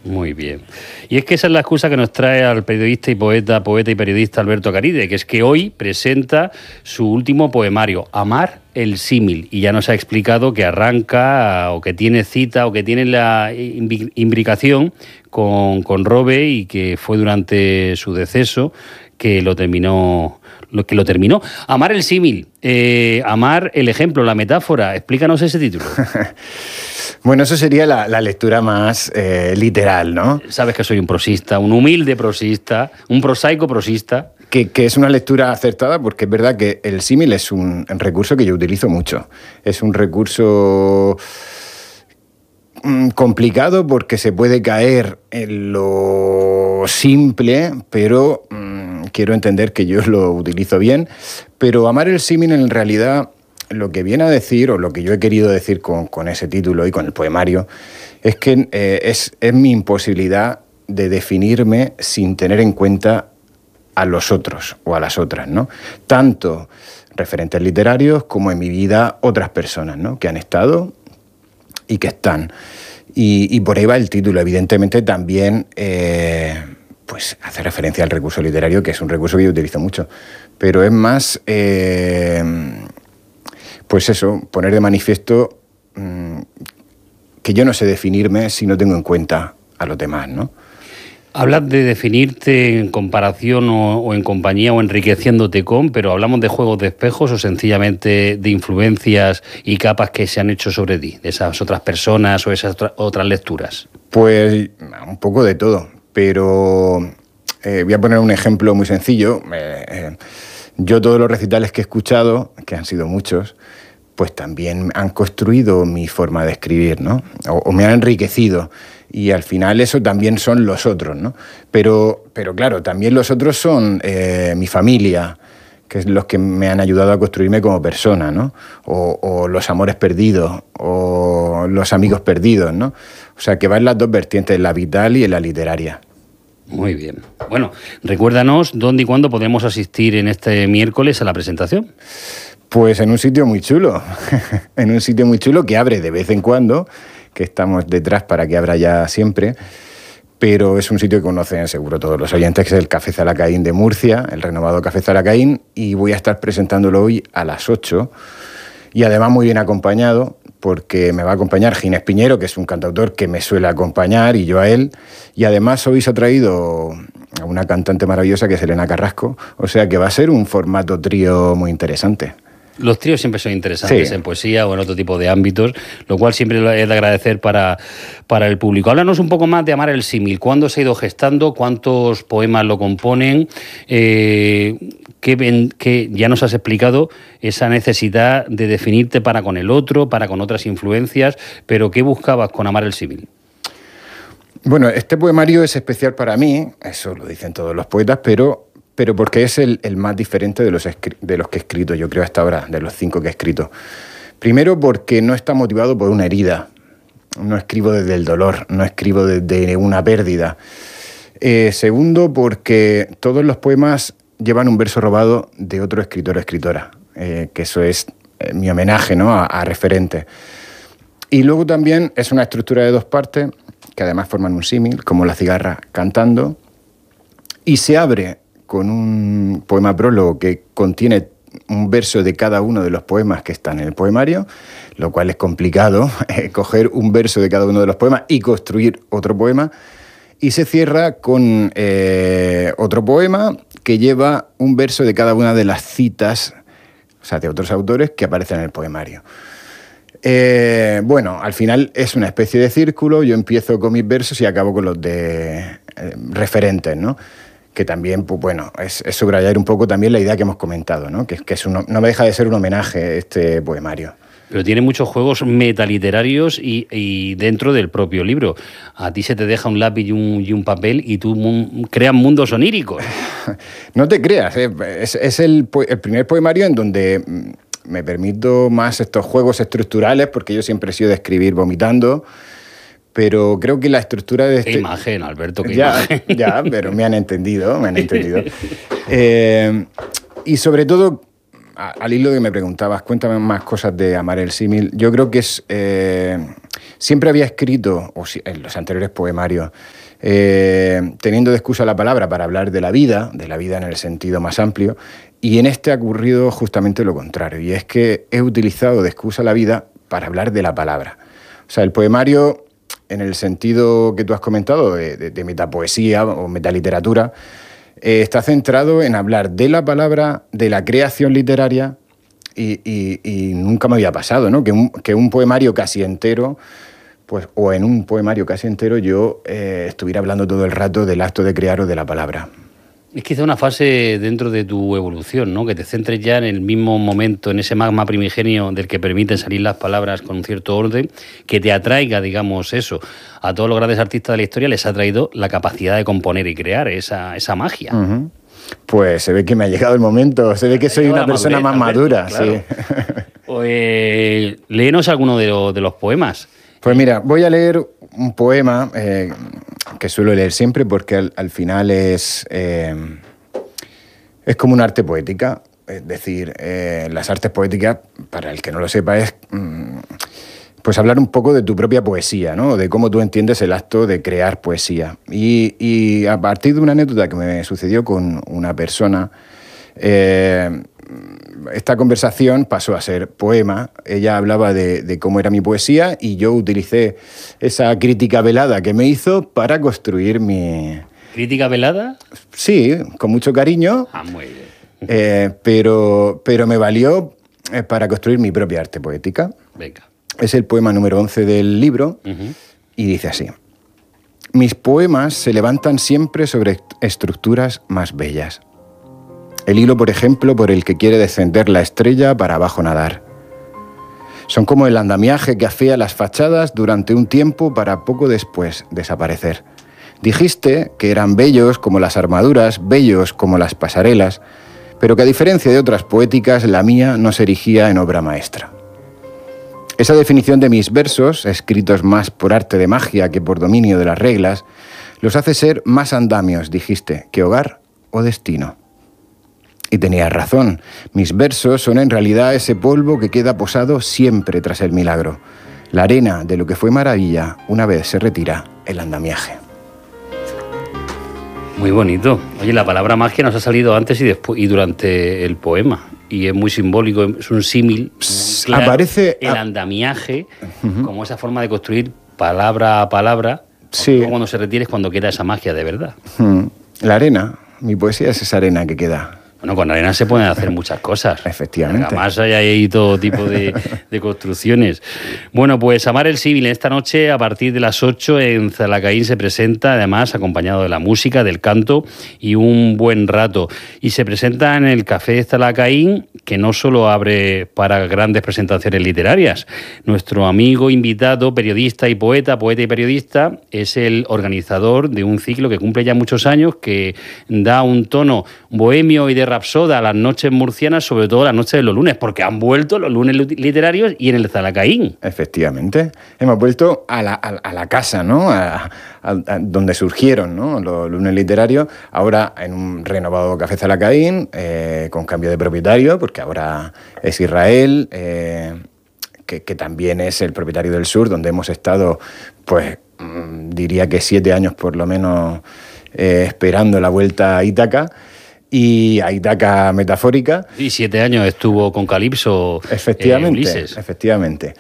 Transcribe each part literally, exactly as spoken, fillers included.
Muy bien. Y es que esa es la excusa que nos trae al periodista y poeta, poeta y periodista Alberto Caride, que es que hoy presenta su último poemario, Amar el símil, y ya nos ha explicado que arranca o que tiene cita o que tiene la imbricación con, con Robe y que fue durante su deceso que lo terminó... Lo que lo terminó. Amar el símil, eh, amar el ejemplo, la metáfora. Explícanos ese título. Bueno, eso sería la, la lectura más eh, literal, ¿no? Sabes que soy un prosista, un humilde prosista, un prosaico prosista. Que, que es una lectura acertada porque es verdad que el símil es un recurso que yo utilizo mucho. Es un recurso mmm, complicado porque se puede caer en lo simple, pero mmm, quiero entender que yo lo utilizo bien. Pero amar el símil en realidad lo que viene a decir, o lo que yo he querido decir con, con ese título y con el poemario, es que eh, es, es mi imposibilidad de definirme sin tener en cuenta a los otros o a las otras, ¿no? Tanto referentes literarios como en mi vida otras personas, ¿no? Que han estado y que están. Y, y por ahí va el título. Evidentemente también eh, pues hace referencia al recurso literario, que es un recurso que yo utilizo mucho. Pero es más... Eh, Pues eso, poner de manifiesto mmm, que yo no sé definirme si no tengo en cuenta a los demás, ¿no? Hablas de definirte en comparación o, o en compañía o enriqueciéndote con, pero ¿hablamos de juegos de espejos o sencillamente de influencias y capas que se han hecho sobre ti, de esas otras personas o esas otra, otras lecturas? Pues un poco de todo, pero eh, voy a poner un ejemplo muy sencillo. Eh, eh, yo todos los recitales que he escuchado, que han sido muchos, pues también han construido mi forma de escribir, ¿no? O, o me han enriquecido. Y al final eso también son los otros, ¿no? Pero, pero claro, también los otros son eh, mi familia, que es los que me han ayudado a construirme como persona, ¿no? O, o los amores perdidos, o los amigos perdidos, ¿no? O sea, que va en las dos vertientes, en la vital y en la literaria. Muy bien. Bueno, recuérdanos dónde y cuándo podemos asistir en este miércoles a la presentación. Pues en un sitio muy chulo, en un sitio muy chulo que abre de vez en cuando, que estamos detrás para que abra ya siempre, pero es un sitio que conocen seguro todos los oyentes, que es el Café Zalacaín de Murcia, el renovado Café Zalacaín, y voy a estar presentándolo hoy a las ocho, y además muy bien acompañado, porque me va a acompañar Ginés Piñero, que es un cantautor que me suele acompañar, y yo a él, y además hoy se ha traído a una cantante maravillosa que es Elena Carrasco, o sea que va a ser un formato trío muy interesante. Los tríos siempre son interesantes, sí, en poesía o en otro tipo de ámbitos, lo cual siempre es de agradecer para, para el público. Háblanos un poco más de Amar el símil. ¿Cuándo se ha ido gestando? ¿Cuántos poemas lo componen? Eh, ¿qué, qué, ya nos has explicado esa necesidad de definirte para con el otro, para con otras influencias, pero ¿qué buscabas con Amar el símil? Bueno, este poemario es especial para mí, eso lo dicen todos los poetas, pero... pero porque es el, el más diferente de los, de los que he escrito, yo creo, hasta ahora, de los cinco que he escrito. Primero, porque no está motivado por una herida. No escribo desde el dolor, no escribo desde una pérdida. Eh, segundo, porque todos los poemas llevan un verso robado de otro escritor o escritora, eh, que eso es eh, mi homenaje, ¿no?, a, a referentes. Y luego también es una estructura de dos partes, que además forman un símil, como la cigarra cantando, y se abre con un poema prólogo que contiene un verso de cada uno de los poemas que están en el poemario, lo cual es complicado, eh, coger un verso de cada uno de los poemas y construir otro poema, y se cierra con eh, otro poema que lleva un verso de cada una de las citas, o sea, de otros autores que aparecen en el poemario. Eh, bueno, al final es una especie de círculo, yo empiezo con mis versos y acabo con los de eh, referentes, ¿no? Que también, pues bueno, es, es subrayar un poco también la idea que hemos comentado, ¿no? Que, que es un, no me deja de ser un homenaje este poemario. Pero tiene muchos juegos metaliterarios y, y dentro del propio libro. A ti se te deja un lápiz y un, y un papel y tú mun, creas mundos oníricos. No te creas, ¿eh? es, es el, el primer poemario en donde me permito más estos juegos estructurales, porque yo siempre he sido de escribir vomitando. Pero creo que la estructura de este... Qué imagen, Alberto, qué ya, imagen. Ya, pero me han entendido, me han entendido. Eh, y sobre todo, a, al hilo que me preguntabas, cuéntame más cosas de Amar el símil. Yo creo que es... Eh, siempre había escrito, o si, en los anteriores poemarios, eh, teniendo de excusa la palabra para hablar de la vida, de la vida en el sentido más amplio, y en este ha ocurrido justamente lo contrario, y es que he utilizado de excusa la vida para hablar de la palabra. O sea, el poemario, en el sentido que tú has comentado, de, de, de metapoesía o metaliteratura, eh, está centrado en hablar de la palabra, de la creación literaria, y, y, y nunca me había pasado, ¿no? Que un, que un poemario casi entero, pues, o en un poemario casi entero, yo eh, estuviera hablando todo el rato del acto de crear o de la palabra. Es quizá una fase dentro de tu evolución, ¿no? Que te centres ya en el mismo momento, en ese magma primigenio del que permiten salir las palabras con un cierto orden, que te atraiga, digamos, eso. A todos los grandes artistas de la historia les ha traído la capacidad de componer y crear esa, esa magia. Uh-huh. Pues se ve que me ha llegado el momento, se ve que soy una persona más madura. Claro. Sí. Pues, léenos alguno de, lo, de los poemas. Pues mira, voy a leer un poema eh, que suelo leer siempre porque al, al final es, eh, es como un arte poética. Es decir, eh, las artes poéticas, para el que no lo sepa, es mm, pues hablar un poco de tu propia poesía, ¿no? De cómo tú entiendes el acto de crear poesía. Y, y a partir de una anécdota que me sucedió con una persona, eh, esta conversación pasó a ser poema. Ella hablaba de, de cómo era mi poesía y yo utilicé esa crítica velada que me hizo para construir mi... ¿Crítica velada? Sí, con mucho cariño. Ah, muy bien. Eh, pero, pero me valió eh, para construir mi propia arte poética. Venga. Es el poema número once del libro, uh-huh. Y dice así: mis poemas se levantan siempre sobre estructuras más bellas. El hilo, por ejemplo, por el que quiere descender la estrella para abajo nadar. Son como el andamiaje que afea las fachadas durante un tiempo para poco después desaparecer. Dijiste que eran bellos como las armaduras, bellos como las pasarelas, pero que a diferencia de otras poéticas, la mía no se erigía en obra maestra. Esa definición de mis versos, escritos más por arte de magia que por dominio de las reglas, los hace ser más andamios, dijiste, que hogar o destino. Y tenías razón, mis versos son en realidad ese polvo que queda posado siempre tras el milagro. La arena de lo que fue maravilla, una vez se retira el andamiaje. Muy bonito. Oye, la palabra magia nos ha salido antes y después y durante el poema. Y es muy simbólico, es un símil. Claro, aparece el andamiaje, uh-huh. Como esa forma de construir palabra a palabra. Sí. Cuando se retira es cuando queda esa magia de verdad. Uh-huh. La arena, mi poesía es esa arena que queda. Bueno, con arena se pueden hacer muchas cosas. Efectivamente. Además hay ahí todo tipo de, de construcciones. Bueno, pues Amar el símil esta noche a partir de las ocho en Zalacaín se presenta, además acompañado de la música, del canto y un buen rato. Y se presenta en el Café Zalacaín, que no solo abre para grandes presentaciones literarias. Nuestro amigo invitado, periodista y poeta, poeta y periodista, es el organizador de un ciclo que cumple ya muchos años, que da un tono bohemio y de rapsoda a las noches murcianas, sobre todo las noches de los lunes, porque han vuelto los lunes literarios y en el Zalacaín. Efectivamente. Hemos vuelto a la, a, a la casa, ¿no? A, a, a donde surgieron, ¿no? Los lunes literarios, ahora en un renovado Café Zalacaín, eh, con cambio de propietario, porque ahora es Israel, eh, que, que también es el propietario del Sur, donde hemos estado, pues, mmm, diría que siete años por lo menos eh, esperando la vuelta a Ítaca. Y a Ítaca metafórica. Y siete años estuvo con Calipso. Efectivamente, eh, Ulises. Efectivamente.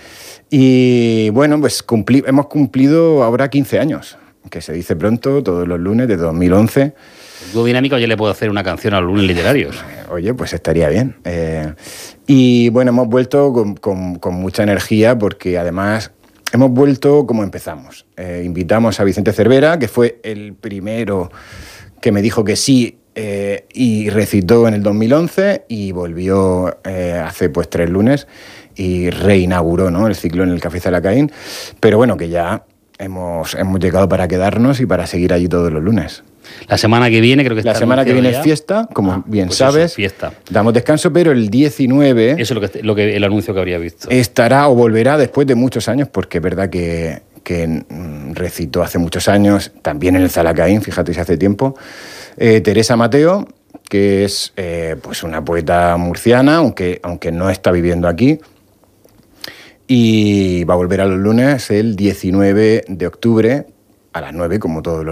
Y bueno, pues cumpli- hemos cumplido ahora quince años, que se dice pronto, todos los lunes de dos mil once. Dúo Dinámica, oye, le puedo hacer una canción a los lunes literarios. Oye, pues estaría bien. Eh, y bueno, hemos vuelto con, con, con mucha energía porque además hemos vuelto como empezamos. Eh, invitamos a Vicente Cervera, que fue el primero que me dijo que sí. Eh, y recitó en el dos mil once y volvió eh, hace pues tres lunes y reinauguró, ¿no?, el ciclo en el Café Zalacaín, pero bueno, que ya hemos, hemos llegado para quedarnos y para seguir allí todos los lunes. La semana que viene creo que está La semana que viene ya. Es fiesta, como ah, bien pues sabes. Eso, fiesta. Damos descanso, pero el diecinueve... Eso es lo que, lo que el anuncio que habría visto. Estará o volverá después de muchos años, porque es verdad que, que recitó hace muchos años, también en el Zalacaín, fíjate si hace tiempo, eh, Teresa Mateo, que es eh, pues una poeta murciana, aunque, aunque no está viviendo aquí. Y va a volver a los lunes el diecinueve de octubre a las nueve, como todos los